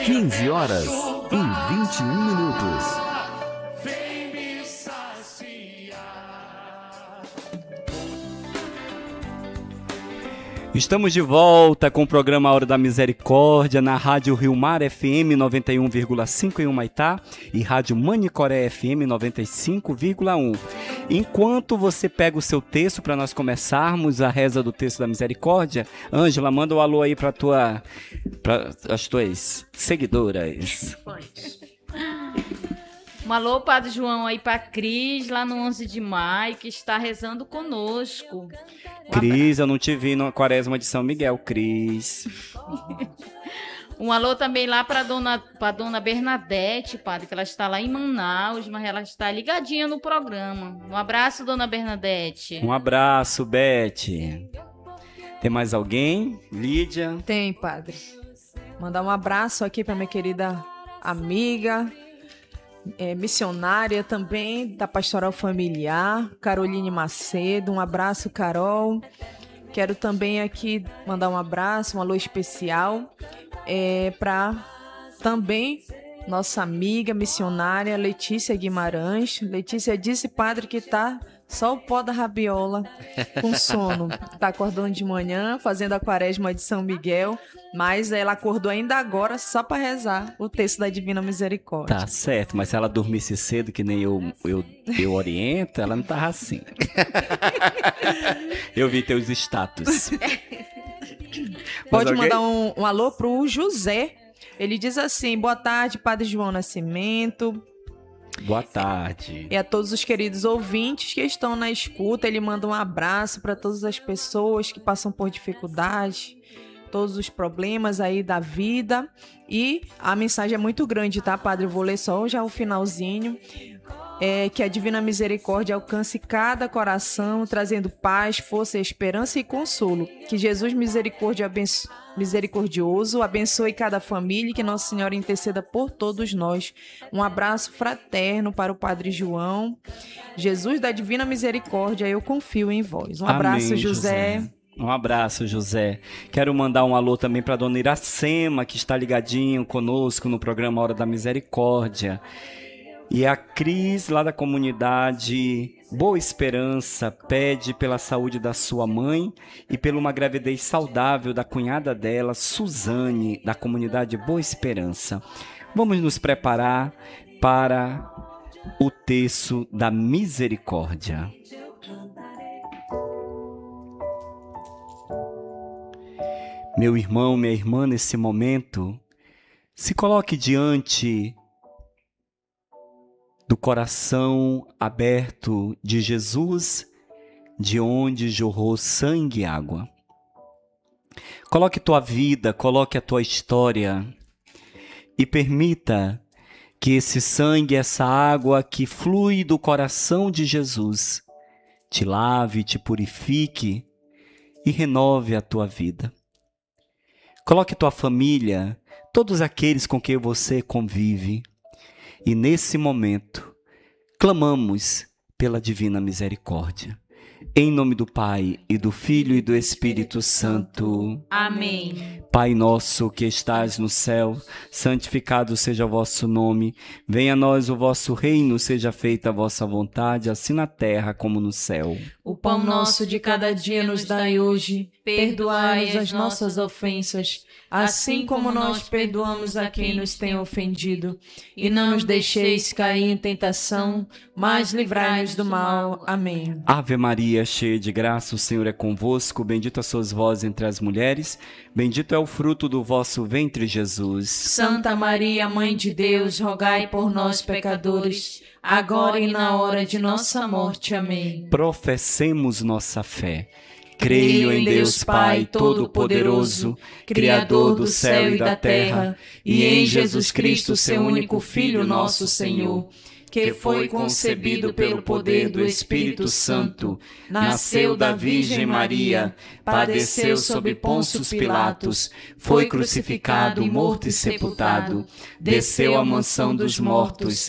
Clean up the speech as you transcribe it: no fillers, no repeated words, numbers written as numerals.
15 horas e 21 minutos. Estamos de volta com o programa Hora da Misericórdia na Rádio Rio Mar FM 91,5 em Humaitá e Rádio Manicoré FM 95,1. Enquanto você pega o seu texto para nós começarmos a reza do texto da Misericórdia, Ângela, manda um alô aí para as tuas seguidoras. Um alô, Padre João, aí para Cris, lá no 11 de maio, que está rezando conosco. Cris, eu não te vi na Quaresma de São Miguel, Cris. Um alô também lá para dona Bernadette, padre, que ela está lá em Manaus, mas ela está ligadinha no programa. Um abraço, dona Bernadette. Um abraço, Beth. Tem mais alguém? Lídia? Tem, padre. Mandar um abraço aqui para minha querida amiga, missionária também da Pastoral Familiar, Caroline Macedo. Um abraço, Carol. Quero também aqui mandar um abraço, um alô especial para também nossa amiga missionária Letícia Guimarães. Letícia disse, padre, que tá só o pó da rabiola com sono. Tá acordando de manhã, fazendo a Quaresma de São Miguel, mas ela acordou ainda agora só para rezar o texto da Divina Misericórdia. Tá certo, mas se ela dormisse cedo, que nem eu oriento, ela não tava assim. Eu vi teus status. Pode mandar um alô pro José. Ele diz assim, boa tarde, Padre João Nascimento. Boa tarde. E a todos os queridos ouvintes que estão na escuta, ele manda um abraço para todas as pessoas que passam por dificuldades, todos os problemas aí da vida. E a mensagem é muito grande, tá, padre? Eu vou ler só já o finalzinho. Que a Divina Misericórdia alcance cada coração, trazendo paz, força, esperança e consolo. Que Jesus misericordioso abençoe cada família e que Nossa Senhora interceda por todos nós. Um abraço fraterno para o Padre João. Jesus da Divina Misericórdia, eu confio em vós. Um abraço, Amém, José. Um abraço, José. Quero mandar um alô também para a dona Iracema, que está ligadinho conosco no programa Hora da Misericórdia. E a Cris, lá da comunidade Boa Esperança, pede pela saúde da sua mãe e pela uma gravidez saudável da cunhada dela, Suzane, da comunidade Boa Esperança. Vamos nos preparar para o texto da Misericórdia. Meu irmão, minha irmã, nesse momento, se coloque diante do coração aberto de Jesus, de onde jorrou sangue e água. Coloque tua vida, coloque a tua história e permita que esse sangue, essa água que flui do coração de Jesus, te lave, te purifique e renove a tua vida. Coloque tua família, todos aqueles com quem você convive. E nesse momento, clamamos pela Divina Misericórdia. Em nome do Pai, e do Filho, e do Espírito Santo. Amém. Pai nosso que estás no céu, santificado seja o vosso nome. Venha a nós o vosso reino, seja feita a vossa vontade, assim na terra como no céu. O pão nosso de cada dia nos dai hoje. Perdoai-nos as nossas ofensas, assim como nós perdoamos a quem nos tem ofendido. E não nos deixeis cair em tentação, mas livrai-nos do mal. Amém. Ave Maria, cheia de graça, o Senhor é convosco. Bendita sois vós entre as mulheres. Bendito é o fruto do vosso ventre, Jesus. Santa Maria, Mãe de Deus, rogai por nós, pecadores, agora e na hora de nossa morte. Amém. Professemos nossa fé. Creio em Deus Pai Todo-Poderoso, Criador do céu e da terra, e em Jesus Cristo, seu único Filho, nosso Senhor, que foi concebido pelo poder do Espírito Santo, nasceu da Virgem Maria, padeceu sob Pôncio Pilatos, foi crucificado, morto e sepultado, desceu à mansão dos mortos,